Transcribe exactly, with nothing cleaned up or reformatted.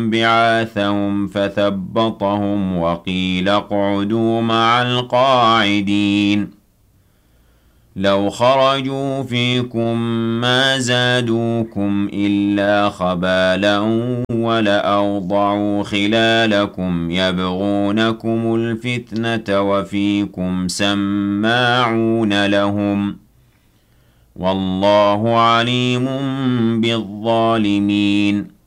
بعاثهم فثبطهم وقيل اقعدوا مع القاعدين لو خرجوا فيكم ما زادوكم إلا خبالا ولأوضعوا خلالكم يبغونكم الفتنة وفيكم سماعون لهم والله عليم بالظالمين